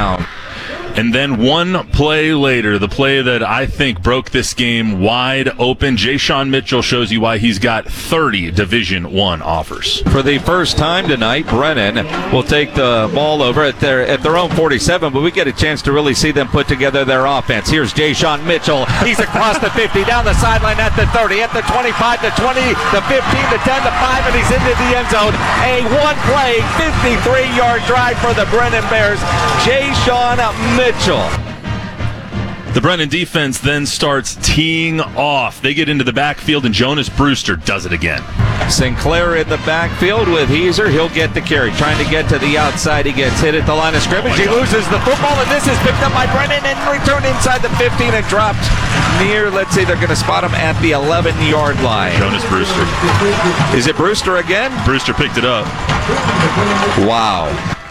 touchdown. And then one play later, the play that I think broke this game wide open, Jay-Sean Mitchell shows you why he's got 30 Division I offers. For the first time tonight, Brennan will take the ball over at their own 47, but we get a chance to really see them put together their offense. Here's Jay-Sean Mitchell. He's across the 50, down the sideline at the 30, at the 25, the 20, the 15, the 10, the 5, and he's into the end zone. A one-play, 53-yard drive for the Brennan Bears. Jay-Sean Mitchell. The Brennan defense then starts teeing off. They get into the backfield, and Jonas Brewster does it again. Sinclair in the backfield with Heiser. He'll get the carry. Trying to get to the outside. He gets hit at the line of scrimmage. He loses the football, and this is picked up by Brennan and returned inside the 15 and dropped near, let's see, they're going to spot him at the 11-yard line. Jonas Brewster. Is it Brewster again? Brewster picked it up. Wow.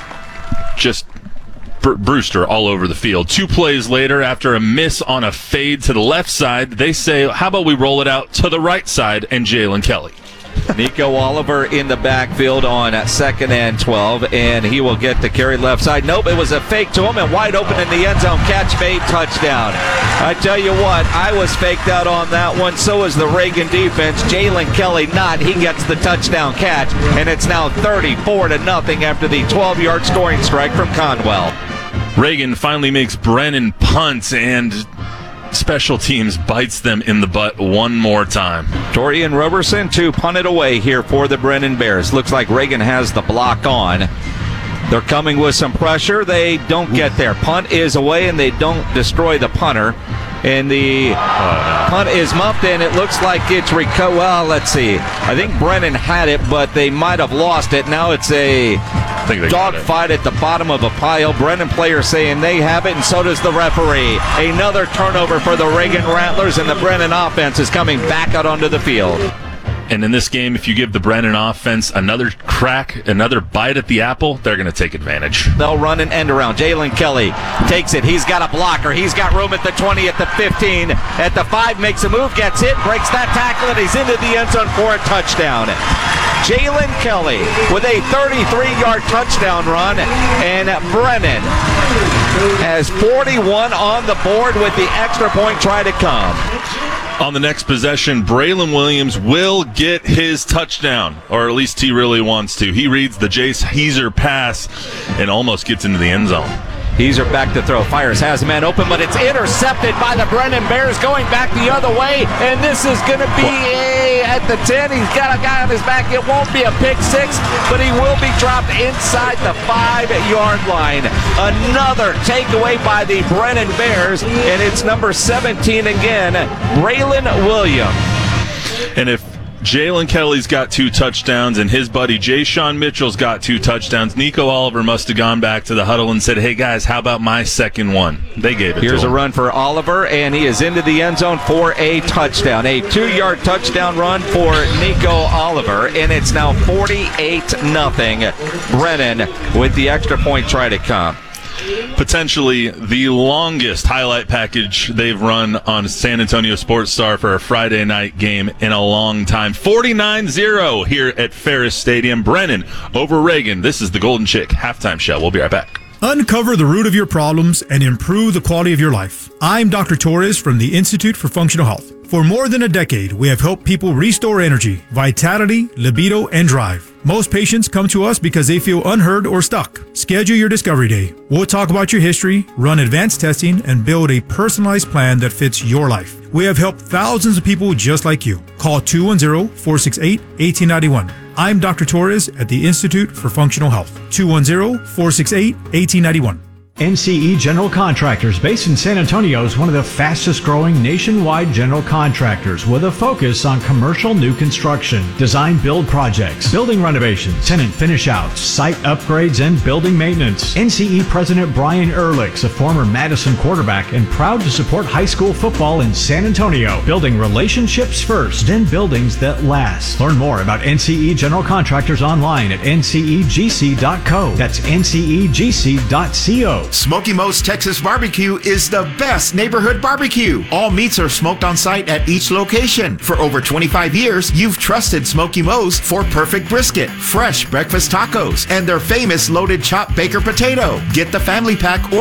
Just Brewster all over the field. 2 plays later, after a miss on a fade to the left side, they say, how about we roll it out to the right side, and Jalen Kelly. Nico Oliver in the backfield on 2nd and 12, and he will get the carry left side. Nope, it was a fake to him, and wide open in the end zone. Catch made, touchdown. I tell you what, I was faked out on that one. So is the Reagan defense. Jalen Kelly not. He gets the touchdown catch, and it's now 34-0 after the 12-yard scoring strike from Conwell. Reagan finally makes Brennan punt, and special teams bites them in the butt one more time. Torian Roberson to punt it away here for the Brennan Bears. Looks like Reagan has the block on. They're coming with some pressure. They don't get there. Punt is away, and they don't destroy the punter. And the punt is muffed, and it looks like it's well, let's see. I think Brennan had it, but they might have lost it. Now it's a dogfight at the bottom of a pile. Brennan players saying they have it, and so does the referee. Another turnover for the Reagan Rattlers, and the Brennan offense is coming back out onto the field. And in this game, if you give the Brennan offense another crack, another bite at the apple, they're going to take advantage. They'll run an end around. Jalen Kelly takes it. He's got a blocker. He's got room at the 20, at the 15, at the 5, makes a move, gets hit, breaks that tackle, and he's into the end zone for a touchdown. Jalen Kelly with a 33-yard touchdown run, and Brennan has 41 on the board with the extra point try to come. On the next possession, Braylon Williams will get his touchdown, or at least he really wants to. He reads the Jace Heiser pass and almost gets into the end zone. Heiser back to throw, fires, has a man open, but it's intercepted by the Brennan Bears going back the other way, and this is going to be at the 10. He's got a guy on his back. It won't be a pick 6, but he will be dropped inside the 5-yard line. Another takeaway by the Brennan Bears, and it's number 17 again, Braylon Williams. And if Jalen Kelly's got 2 touchdowns, and his buddy Jay-Sean Mitchell's got 2 touchdowns. Nico Oliver must have gone back to the huddle and said, hey, guys, how about my second one? They gave it to him. Here's a run for Oliver, and he is into the end zone for a touchdown. A 2-yard touchdown run for Nico Oliver, and it's now 48-0. Brennan with the extra point try to come. Potentially the longest highlight package they've run on San Antonio Sports Star for a Friday night game in a long time. 49-0 here at Ferris Stadium. Brennan over Reagan. This is the Golden Chick halftime show. We'll be right back. Uncover the root of your problems and improve the quality of your life. I'm Dr. Torres from the Institute for Functional Health. For more than a decade, we have helped people restore energy, vitality, libido, and drive. Most patients come to us because they feel unheard or stuck. Schedule your discovery day. We'll talk about your history, run advanced testing, and build a personalized plan that fits your life. We have helped thousands of people just like you. Call 210-468-1891. I'm Dr. Torres at the Institute for Functional Health. 210-468-1891. NCE General Contractors, based in San Antonio, is one of the fastest growing nationwide general contractors with a focus on commercial new construction, design build projects, building renovations, tenant finish outs, site upgrades, and building maintenance. NCE President Brian Ehrlich's a former Madison quarterback and proud to support high school football in San Antonio, building relationships first and buildings that last. Learn more about NCE General Contractors online at ncegc.co. That's ncegc.co. Smoky Mo's Texas Barbecue is the best neighborhood barbecue. All meats are smoked on site at each location. For over 25 years, you've trusted Smoky Mo's for perfect brisket, fresh breakfast tacos, and their famous loaded chopped baker potato. Get the family pack or